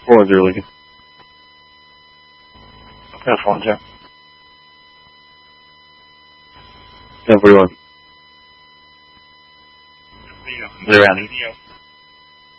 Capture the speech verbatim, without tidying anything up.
four one zero Lincoln. That's one zero. ten forty-one. Zero, Andy.